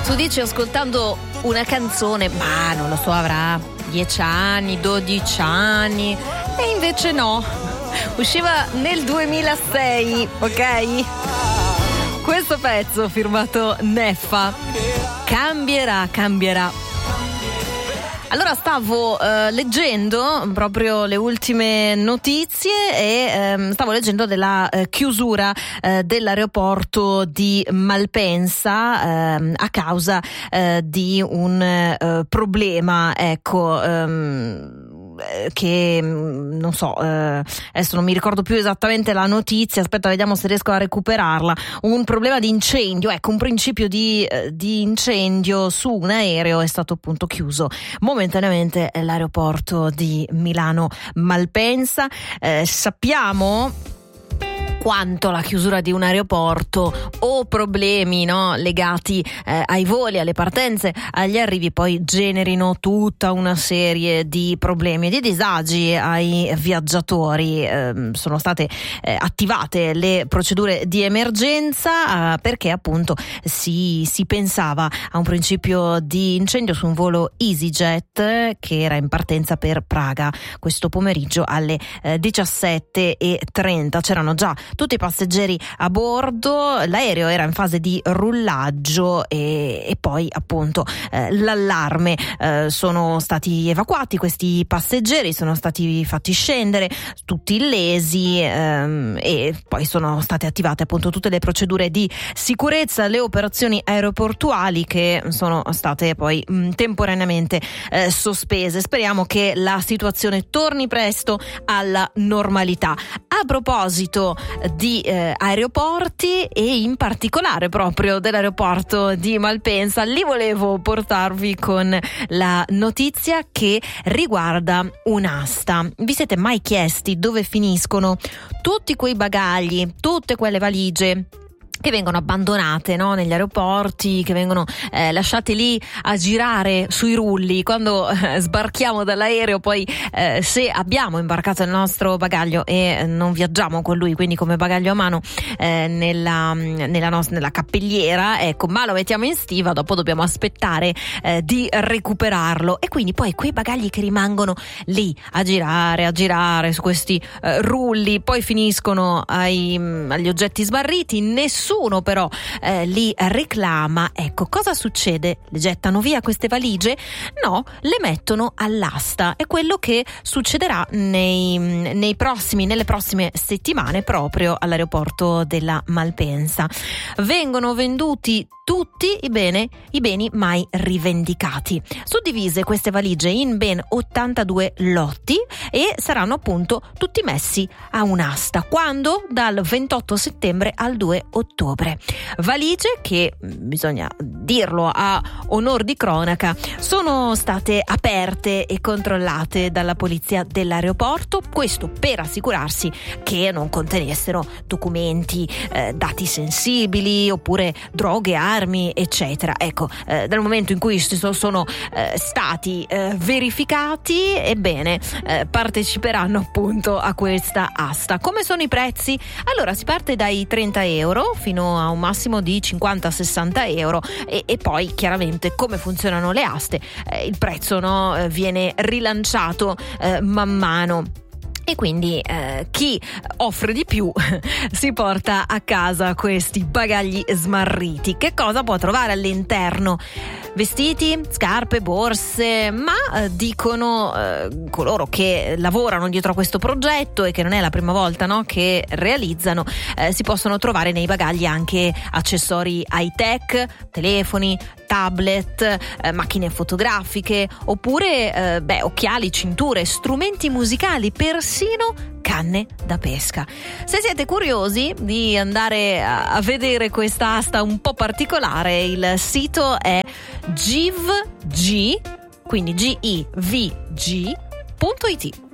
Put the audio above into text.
Tu dici ascoltando una canzone, ma non lo so, avrà 10 anni, 12 anni, e invece no, usciva nel 2006, ok? Questo pezzo firmato Neffa, cambierà. Allora stavo leggendo proprio le ultime notizie e stavo leggendo della chiusura dell'aeroporto di Malpensa a causa di un problema, che non so, adesso non mi ricordo più esattamente la notizia, aspetta, vediamo se riesco a recuperarla. Un problema di incendio, un principio di incendio su un aereo, è stato appunto chiuso momentaneamente l'aeroporto di Milano Malpensa. Sappiamo quanto la chiusura di un aeroporto o problemi, no, legati ai voli, alle partenze, agli arrivi poi generino tutta una serie di problemi e di disagi ai viaggiatori. Sono state attivate le procedure di emergenza perché appunto si pensava a un principio di incendio su un volo EasyJet che era in partenza per Praga questo pomeriggio alle 17:30. C'erano già tutti i passeggeri a bordo, l'aereo era in fase di rullaggio e poi appunto l'allarme, sono stati evacuati questi passeggeri, sono stati fatti scendere tutti illesi e poi sono state attivate appunto tutte le procedure di sicurezza, le operazioni aeroportuali che sono state poi temporaneamente sospese. Speriamo che la situazione torni presto alla normalità. A proposito di aeroporti e in particolare proprio dell'aeroporto di Malpensa, lì volevo portarvi con la notizia che riguarda un'asta. Vi siete mai chiesti dove finiscono tutti quei bagagli, tutte quelle valigie che vengono abbandonate, no, negli aeroporti, che vengono lasciate lì a girare sui rulli quando sbarchiamo dall'aereo? Poi se abbiamo imbarcato il nostro bagaglio e non viaggiamo con lui, quindi come bagaglio a mano nella cappelliera, ecco, ma lo mettiamo in stiva, dopo dobbiamo aspettare di recuperarlo, e quindi poi quei bagagli che rimangono lì a girare su questi rulli poi finiscono agli oggetti sbarriti. Nessuno però li reclama. Ecco, cosa succede? Le gettano via queste valigie? No, le mettono all'asta. È quello che succederà nelle prossime settimane proprio all'aeroporto della Malpensa. Vengono venduti tutti i beni mai rivendicati. Suddivise queste valigie in ben 82 lotti e saranno appunto tutti messi a un'asta. Quando? Dal 28 settembre al 2 ottobre. Valigie che, bisogna dirlo a onor di cronaca, sono state aperte e controllate dalla polizia dell'aeroporto, questo per assicurarsi che non contenessero documenti, dati sensibili oppure droghe, armi, eccetera. Ecco, dal momento in cui sono stati verificati, ebbene parteciperanno appunto a questa asta. Come sono i prezzi? Allora, si parte dai 30 euro fino a un massimo di 50-60 euro e poi chiaramente come funzionano le aste, il prezzo, no, viene rilanciato man mano. E quindi chi offre di più si porta a casa questi bagagli smarriti. Che cosa può trovare all'interno? Vestiti, scarpe, borse, ma dicono coloro che lavorano dietro a questo progetto e che non è la prima volta, no, che realizzano, si possono trovare nei bagagli anche accessori high tech, telefoni, tablet, macchine fotografiche, oppure occhiali, cinture, strumenti musicali, persino canne da pesca. Se siete curiosi di andare a vedere questa asta un po' particolare, il sito è givg, quindi givg.it.